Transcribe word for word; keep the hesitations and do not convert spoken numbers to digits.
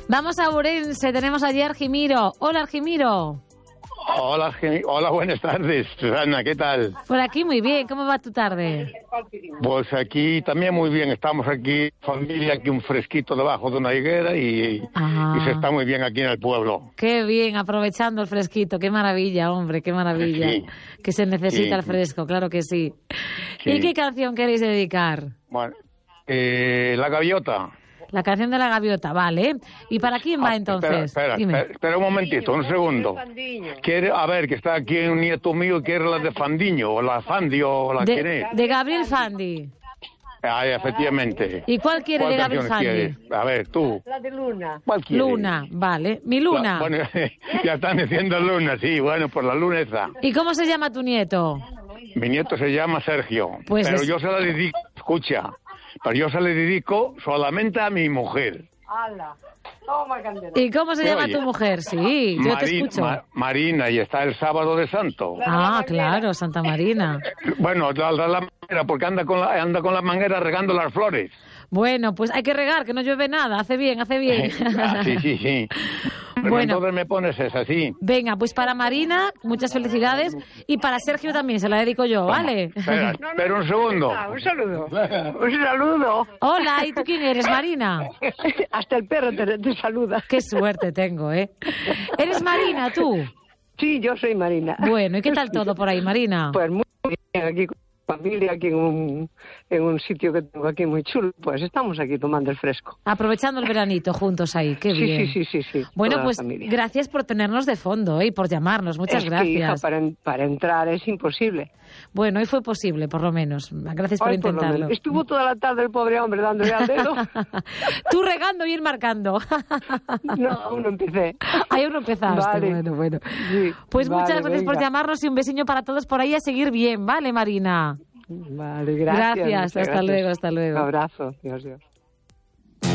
Vamos a Ourense, tenemos allí a Argimiro. Hola, Argimiro. Hola, hola, buenas tardes, Susana, ¿qué tal? Por aquí muy bien, ¿cómo va tu tarde? Pues aquí también muy bien, estamos aquí, familia, aquí un fresquito debajo de una higuera y, y se está muy bien aquí en el pueblo. Qué bien, aprovechando el fresquito, qué maravilla, hombre, qué maravilla. Sí, que se necesita sí. el fresco, claro que sí. sí. ¿Y qué canción queréis dedicar? Bueno, eh, La Gaviota. La canción de la gaviota, vale. ¿Y para quién va ah, entonces? Espera, espera, espera, espera un momentito, un segundo. Quiere, a ver, que está aquí un nieto mío, quiere la de Fandiño, o la Fandi, o la de, quién es. De Gabriel Fandi. Ay, efectivamente. ¿Y cuál quiere ¿Cuál de Gabriel Fandi? Quieres? A ver, tú. La de Luna. ¿Cuál quiere? Luna, vale. Mi Luna. La, bueno, ya están diciendo Luna, sí, bueno, pues la Luna está. ¿Y cómo se llama tu nieto? Mi nieto se llama Sergio, pues pero es... yo se la dedico, escucha, pero yo se la dedico solamente a mi mujer. ¡Hala! Toma, candela. ¿Y cómo se llama tu mujer? Sí, yo Mari, te escucho. Ma, Marina, y está el sábado de Santo. Ah, claro, Santa Marina. Bueno, la, la, la manguera, porque anda con la, anda con la manguera regando las flores. Bueno, pues hay que regar, que no llueve nada. Hace bien, hace bien. ah, sí, sí, sí. Pero bueno, entonces me pones esa, sí. Venga, pues para Marina, muchas felicidades. Y para Sergio también, se la dedico yo, Toma. ¿Vale? Espera, no, no, espera un segundo. Ah, un saludo. Un saludo. Hola, ¿y tú quién eres, Marina? Hasta el perro te, te saluda. Qué suerte tengo, ¿eh? ¿Eres Marina, tú? Sí, yo soy Marina. Bueno, ¿y qué tal todo por ahí, Marina? Pues muy bien, aquí con familia, aquí en un, en un sitio que tengo aquí muy chulo, pues estamos aquí tomando el fresco. Aprovechando el veranito juntos ahí, qué sí, bien. Sí, sí, sí, sí. Bueno, pues gracias por tenernos de fondo ¿eh? Y por llamarnos, muchas es gracias. Que, hija, para, para entrar es imposible. Bueno, hoy fue posible, por lo menos. Gracias por Ay, intentarlo. Por Estuvo toda la tarde el pobre hombre dándole al dedo. Tú regando y él marcando. No, aún no empecé. Ahí aún no empezaste, vale. bueno, bueno. Sí, pues vale, muchas gracias venga. por llamarnos y un besiño para todos por ahí a seguir bien, ¿vale, Marina? Vale, gracias. Gracias, hasta gracias. luego, hasta luego. Un abrazo, Dios, Dios.